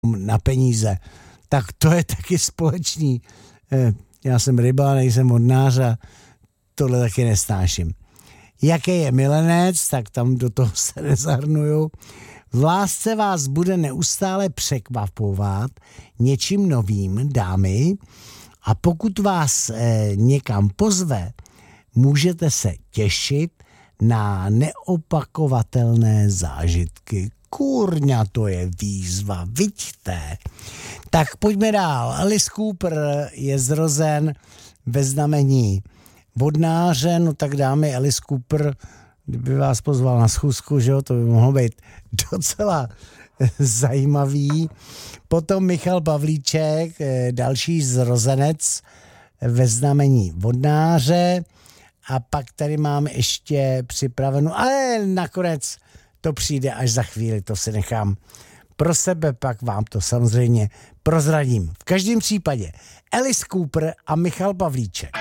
na peníze. Tak to je taky společný. Já jsem ryba, nejsem vodnář a tohle taky nesnáším. Jaký je milenec, tak tam do toho se nezahrnuju. V lásce vás bude neustále překvapovat něčím novým, dámy, a pokud vás někam pozve, můžete se těšit na neopakovatelné zážitky. Kurňa, to je výzva, vidíte. Tak pojďme dál. Alice Cooper je zrozen ve znamení vodnáře, no tak dámy, Alice Cooper, kdyby vás pozval na schůzku, že jo, to by mohlo být docela zajímavý. Potom Michal Pavlíček, další zrozenec ve znamení vodnáře, a pak tady máme ještě připravenou, ale nakonec to přijde až za chvíli, to si nechám pro sebe, pak vám to samozřejmě prozradím. V každém případě Alice Cooper a Michal Pavlíček.